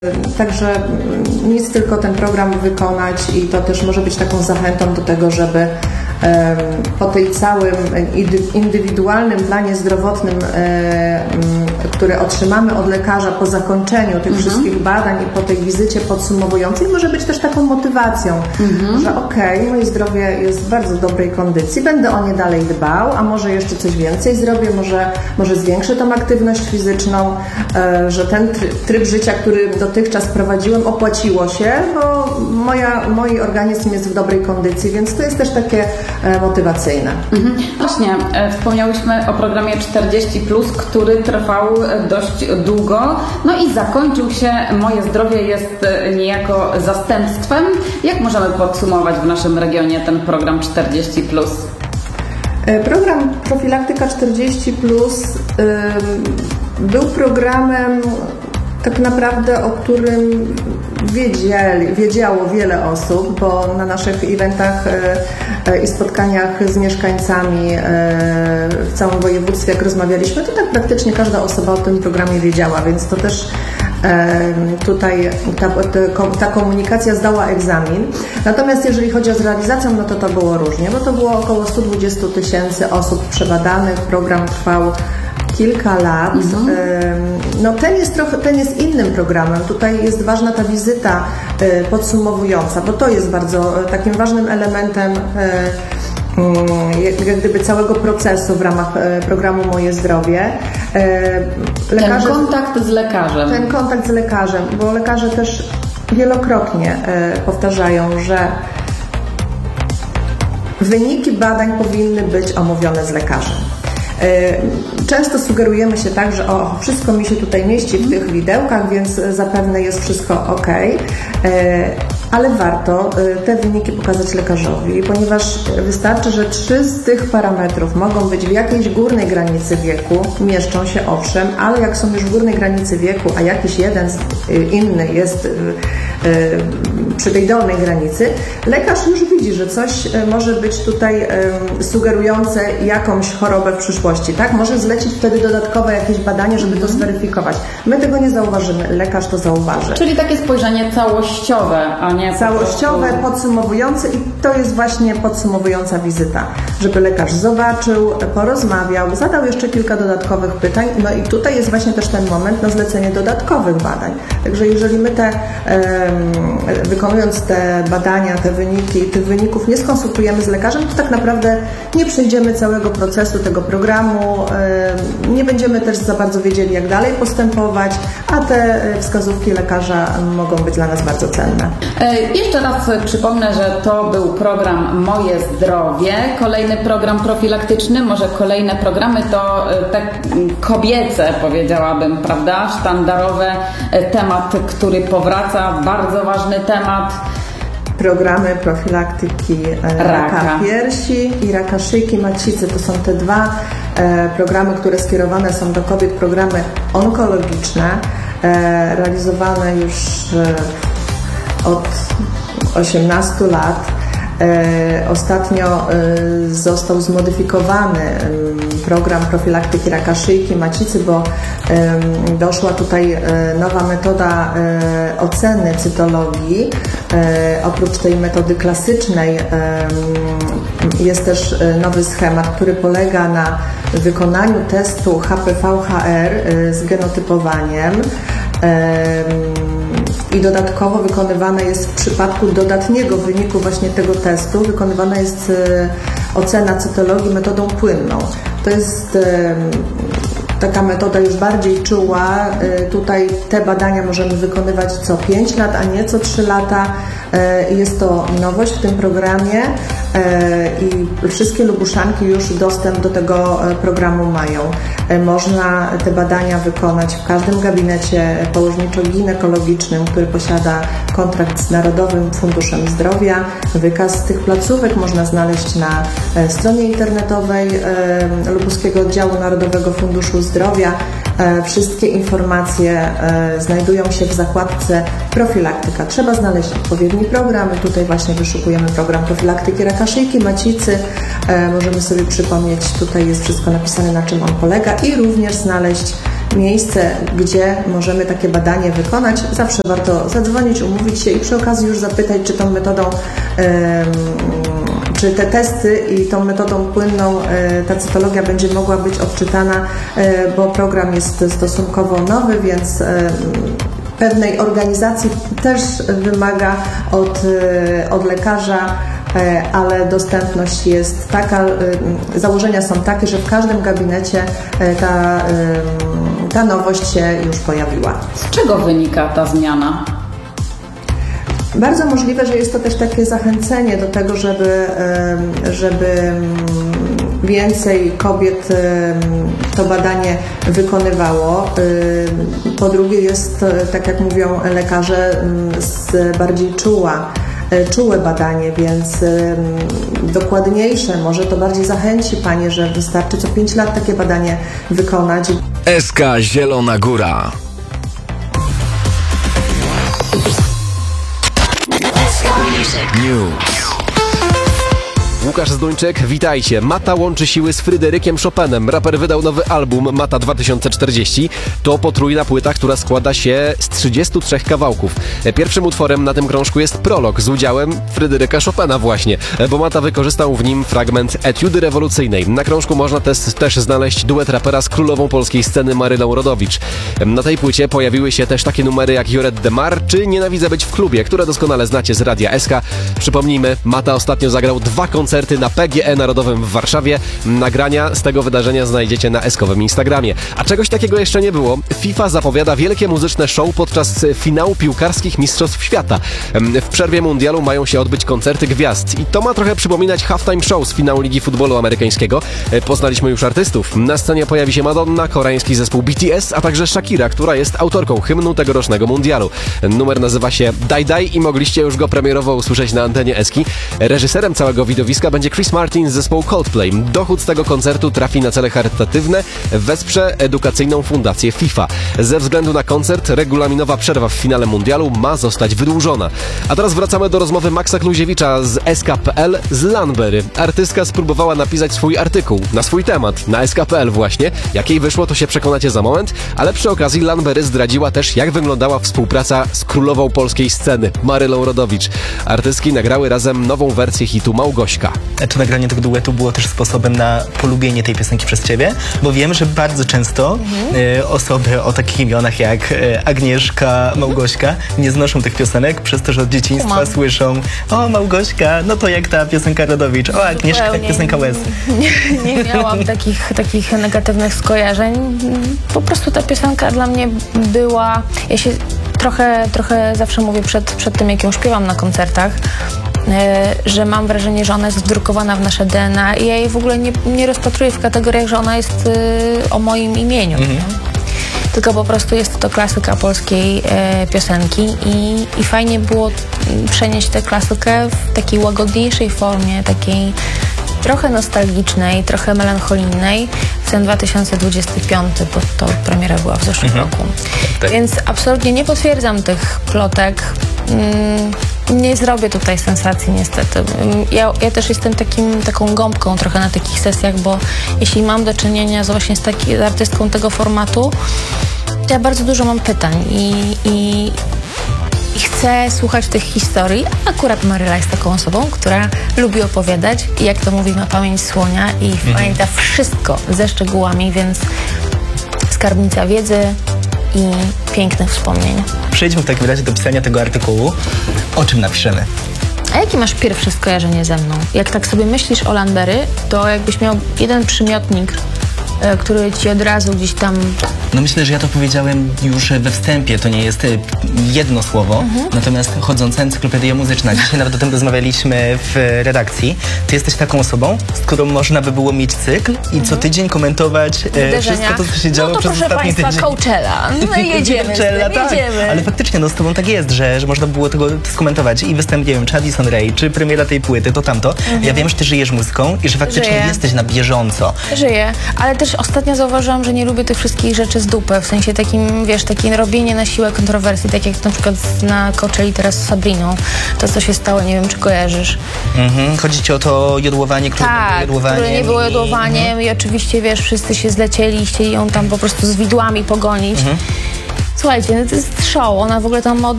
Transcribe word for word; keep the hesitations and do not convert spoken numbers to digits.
Także nic, tylko ten program wykonać i to też może być taką zachętą do tego, żeby po tej całym indywidualnym planie zdrowotnym, który otrzymamy od lekarza po zakończeniu tych mhm. wszystkich badań i po tej wizycie podsumowującej, może być też taką motywacją, mhm. że okej, okay, moje zdrowie jest w bardzo dobrej kondycji, będę o nie dalej dbał, a może jeszcze coś więcej zrobię, może, może zwiększę tą aktywność fizyczną, że ten tryb życia, który dotychczas prowadziłem, opłaciło się, bo moja, mój organizm jest w dobrej kondycji, więc to jest też takie motywacyjne. Mhm. Właśnie, wspomniałyśmy o programie czterdzieści plus, który trwał dość długo, no i zakończył się. Moje zdrowie jest niejako zastępstwem. Jak możemy podsumować w naszym regionie ten program czterdzieści plus? Program Profilaktyka czterdzieści plus był programem tak naprawdę, o którym wiedzieli, wiedziało wiele osób, bo na naszych eventach i spotkaniach z mieszkańcami w całym województwie, jak rozmawialiśmy, to tak praktycznie każda osoba o tym programie wiedziała, więc to też tutaj ta, ta komunikacja zdała egzamin. Natomiast jeżeli chodzi o z realizacją, no to to było różnie, bo to było około sto dwadzieścia tysięcy osób przebadanych. Program trwał kilka lat. Mhm. No ten jest trochę, ten jest innym programem. Tutaj jest ważna ta wizyta podsumowująca, bo to jest bardzo takim ważnym elementem jak gdyby całego procesu w ramach programu Moje Zdrowie. Lekarze, ten kontakt z lekarzem. Ten kontakt z lekarzem, bo lekarze też wielokrotnie powtarzają, że wyniki badań powinny być omówione z lekarzem. Często sugerujemy się tak, że o, wszystko mi się tutaj mieści w tych widełkach, więc zapewne jest wszystko ok, ale warto te wyniki pokazać lekarzowi, ponieważ wystarczy, że trzy z tych parametrów mogą być w jakiejś górnej granicy wieku, mieszczą się owszem, ale jak są już w górnej granicy wieku, a jakiś jeden inny jest przy tej dolnej granicy, lekarz już widzi, że coś może być tutaj sugerujące jakąś chorobę w przyszłości, tak? Może zlecić wtedy dodatkowe jakieś badanie, żeby to zweryfikować. My tego nie zauważymy, lekarz to zauważy. Czyli takie spojrzenie całościowe, a nie całościowe, prostu... podsumowujące i to jest właśnie podsumowująca wizyta, żeby lekarz zobaczył, porozmawiał, zadał jeszcze kilka dodatkowych pytań, no i tutaj jest właśnie też ten moment na zlecenie dodatkowych badań. Także jeżeli my te wykonując te badania, te wyniki, tych wyników nie skonsultujemy z lekarzem, to tak naprawdę nie przejdziemy całego procesu tego programu, nie będziemy też za bardzo wiedzieli, jak dalej postępować, a te wskazówki lekarza mogą być dla nas bardzo cenne. Jeszcze raz przypomnę, że to był program Moje Zdrowie, kolejny program profilaktyczny, może kolejne programy to te kobiece, powiedziałabym, prawda, sztandarowe, temat, który powraca, bardzo ważny temat. Programy profilaktyki raka, raka piersi i raka szyjki macicy. To są te dwa e, programy, które skierowane są do kobiet, programy onkologiczne, e, realizowane już e, od osiemnastu lat. E, ostatnio e, został zmodyfikowany e, program profilaktyki raka szyjki macicy, bo e, doszła tutaj e, nowa metoda e, oceny cytologii. E, oprócz tej metody klasycznej e, jest też nowy schemat, który polega na wykonaniu testu H P V H R e, z genotypowaniem. E, I dodatkowo wykonywana jest w przypadku dodatniego wyniku właśnie tego testu, wykonywana jest ocena cytologii metodą płynną. To jest taka metoda już bardziej czuła. Tutaj te badania możemy wykonywać co pięć lat, a nie co trzy lata. Jest to nowość w tym programie i wszystkie Lubuszanki już dostęp do tego programu mają. Można te badania wykonać w każdym gabinecie położniczo-ginekologicznym, który posiada kontrakt z Narodowym Funduszem Zdrowia. Wykaz tych placówek można znaleźć na stronie internetowej Lubuskiego Oddziału Narodowego Funduszu Zdrowia. Wszystkie informacje znajdują się w zakładce profilaktyka. Trzeba znaleźć odpowiedni program. Tutaj właśnie wyszukujemy program profilaktyki raka szyjki macicy. Możemy sobie przypomnieć, tutaj jest wszystko napisane, na czym on polega i również znaleźć miejsce, gdzie możemy takie badanie wykonać, zawsze warto zadzwonić, umówić się i przy okazji już zapytać, czy tą metodą, czy te testy i tą metodą płynną ta cytologia będzie mogła być odczytana, bo program jest stosunkowo nowy, więc pewnej organizacji też wymaga od, od lekarza, ale dostępność jest taka, założenia są takie, że w każdym gabinecie ta, ta nowość się już pojawiła. Z czego wynika ta zmiana? Bardzo możliwe, że jest to też takie zachęcenie do tego, żeby, żeby więcej kobiet to badanie wykonywało. Po drugie jest, tak jak mówią lekarze, bardziej czuła, czułe badanie, więc dokładniejsze, może to bardziej zachęci Panie, że wystarczy co pięć lat takie badanie wykonać. S K Zielona Góra. News. Łukasz Zduńczyk, witajcie. Mata łączy siły z Fryderykiem Chopinem. Raper wydał nowy album Mata dwa tysiące czterdzieści. To potrójna płyta, która składa się z trzydziestu trzech kawałków. Pierwszym utworem na tym krążku jest prolog z udziałem Fryderyka Chopina właśnie, bo Mata wykorzystał w nim fragment etiudy rewolucyjnej. Na krążku można też, też znaleźć duet rapera z królową polskiej sceny Marylą Rodowicz. Na tej płycie pojawiły się też takie numery jak Joret de Mar czy Nienawidzę być w klubie, które doskonale znacie z Radia S K. Przypomnijmy, Mata ostatnio zagrał dwa koncerty na P G E Narodowym w Warszawie. Nagrania z tego wydarzenia znajdziecie na eskowym Instagramie. A czegoś takiego jeszcze nie było. FIFA zapowiada wielkie muzyczne show podczas finału piłkarskich Mistrzostw Świata. W przerwie mundialu mają się odbyć koncerty gwiazd i to ma trochę przypominać halftime show z finału Ligi Futbolu Amerykańskiego. Poznaliśmy już artystów. Na scenie pojawi się Madonna, koreański zespół B T S, a także Shakira, która jest autorką hymnu tegorocznego mundialu. Numer nazywa się Die Die i mogliście już go premierowo usłyszeć na antenie Eski. Reżyserem całego widowiska będzie Chris Martin z zespołu Coldplay. Dochód z tego koncertu trafi na cele charytatywne, wesprze edukacyjną fundację FIFA. Ze względu na koncert regulaminowa przerwa w finale mundialu ma zostać wydłużona. A teraz wracamy do rozmowy Maxa Kluziewicza z S K kropka P L z Lanbery. Artystka spróbowała napisać swój artykuł na swój temat, na S K kropka P L właśnie. Jak jej wyszło, to się przekonacie za moment, ale przy okazji Lanbery zdradziła też, jak wyglądała współpraca z królową polskiej sceny, Marylą Rodowicz. Artystki nagrały razem nową wersję hitu Małgośka. Czy nagranie tego duetu było też sposobem na polubienie tej piosenki przez Ciebie? Bo wiem, że bardzo często mhm. y, osoby o takich imionach jak y, Agnieszka, Małgośka nie znoszą tych piosenek przez to, że od dzieciństwa Umam. słyszą: o, Małgośka, no to jak ta piosenka Rodowicz, o, Agnieszka, jak piosenka Łez. Nie, nie miałam takich, takich negatywnych skojarzeń. Po prostu ta piosenka dla mnie była... Ja się trochę, trochę zawsze mówię przed, przed tym, jak ją śpiewam na koncertach, że mam wrażenie, że ona jest wdrukowana w nasze D N A i ja jej w ogóle nie, nie rozpatruję w kategoriach, że ona jest y, o moim imieniu. Mhm. Tylko po prostu jest to klasyka polskiej e, piosenki i, i fajnie było przenieść tę klasykę w takiej łagodniejszej formie, takiej trochę nostalgicznej, trochę melancholijnej w ten dwa tysiące dwudziesty piąty, bo to premiera była w zeszłym mhm. roku. Tak. Więc absolutnie nie potwierdzam tych plotek. Mm, nie zrobię tutaj sensacji niestety. Ja, ja też jestem takim, taką gąbką trochę na takich sesjach, bo jeśli mam do czynienia z właśnie z, taki, z artystką tego formatu, to ja bardzo dużo mam pytań i, i, i chcę słuchać tych historii. Akurat Maryla jest taką osobą, która lubi opowiadać i jak to mówi, ma pamięć słonia i mhm. pamięta wszystko ze szczegółami, więc skarbnica wiedzy i pięknych wspomnień. Przejdźmy w takim razie do pisania tego artykułu. O czym napiszemy? A jakie masz pierwsze skojarzenie ze mną? Jak tak sobie myślisz o Lanbery, to jakbyś miał jeden przymiotnik, który ci od razu gdzieś tam... No myślę, że ja to powiedziałem już we wstępie, to nie jest jedno słowo, mhm. natomiast chodząca encyklopedia muzyczna. Dzisiaj nawet o tym rozmawialiśmy w redakcji. Ty jesteś taką osobą, z którą można by było mieć cykl i mhm. co tydzień komentować e, wszystko to, co się działo no to przez proszę ostatni Państwa, tydzień. Coachella. No jedziemy, Coachella, z tym, tak. jedziemy. Ale faktycznie, no z tobą tak jest, że, że można było tego skomentować i występ, nie wiem, czy Addison Rae, czy premiera tej płyty, to tamto. Mhm. Ja wiem, że ty żyjesz muzyką i że faktycznie Żyję. jesteś na bieżąco. Żyję, ale też też ostatnio zauważyłam, że nie lubię tych wszystkich rzeczy z dupy, w sensie takim, wiesz, takie robienie na siłę kontrowersji, tak jak na przykład na Coachelli teraz z Sabriną, to co się stało, nie wiem, czy kojarzysz. Mhm. Chodzi ci o to jodłowanie, które nie było Tak, jodłowaniem. które nie było i- jodłowaniem Mhm. i oczywiście, wiesz, wszyscy się zlecieli i chcieli ją tam po prostu z widłami pogonić. Mhm. Słuchajcie, no to jest show, ona w ogóle tam od